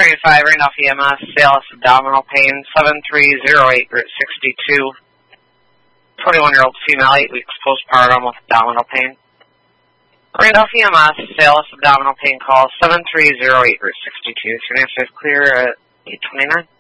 1035, Randolph EMS, Salus abdominal pain, 7308, Route 62. 21-year-old female, 8 weeks postpartum with abdominal pain. Randolph EMS, Salus abdominal pain call, 7308, Route 62. 395 clear at 829.